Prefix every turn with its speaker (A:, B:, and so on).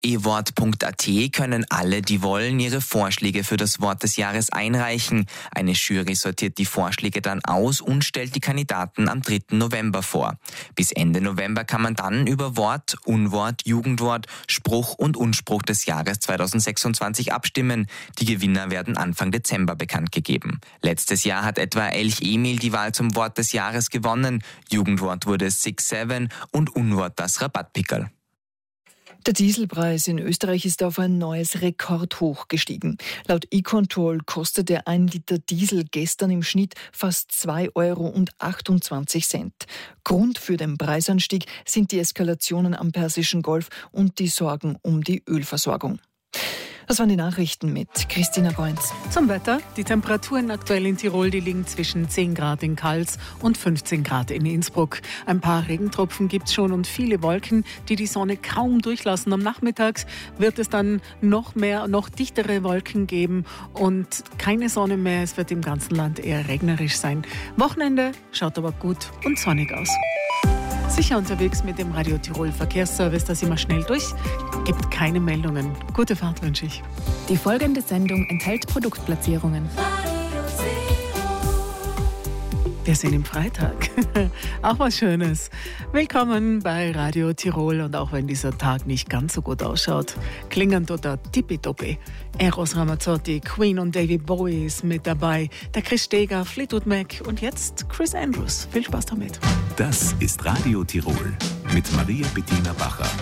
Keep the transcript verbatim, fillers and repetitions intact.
A: e wort punkt a t können alle, die wollen, ihre Vorschläge für das Wort des Jahres einreichen. Eine Jury sortiert die Vorschläge dann aus und stellt die Kandidaten am dritten November vor. Bis Ende November kann man dann über Wort, Unwort, Jugendwort, Spruch und Unspruch des Jahres zweitausendsechsundzwanzig abstimmen. Die Gewinner werden Anfang Dezember bekannt gegeben. Letztes Jahr hat etwa Elch Emil die Wahl zum Wort des Jahres gewonnen. Jugendwort wurde Six Seven und Unwort das Rabattpickerl.
B: Der Dieselpreis in Österreich ist auf ein neues Rekordhoch gestiegen. Laut eControl kostete ein Liter Diesel gestern im Schnitt fast zwei Euro achtundzwanzig. Grund für den Preisanstieg sind die Eskalationen am Persischen Golf und die Sorgen um die Ölversorgung. Das waren die Nachrichten mit Christina Goinz.
C: Zum Wetter. Die Temperaturen aktuell in Tirol, die liegen zwischen zehn Grad in Kals und fünfzehn Grad in Innsbruck. Ein paar Regentropfen gibt es schon und viele Wolken, die die Sonne kaum durchlassen. Am Nachmittag wird es dann noch mehr, noch dichtere Wolken geben und keine Sonne mehr. Es wird im ganzen Land eher regnerisch sein. Wochenende schaut aber gut und sonnig aus. Sicher unterwegs mit dem Radio Tirol Verkehrsservice, da sind wir schnell durch. Gibt keine Meldungen. Gute Fahrt wünsche ich.
D: Die folgende Sendung enthält Produktplatzierungen.
C: Wir sind im Freitag. Auch was Schönes. Willkommen bei Radio Tirol. Und auch wenn dieser Tag nicht ganz so gut ausschaut, klingen dort da tippitoppi. Eros Ramazzotti, Queen und David Bowie ist mit dabei. Der Chris Steger, Fleetwood Mac und jetzt Chris Andrews. Viel Spaß damit.
E: Das ist Radio Tirol mit Maria Bettina Bacher.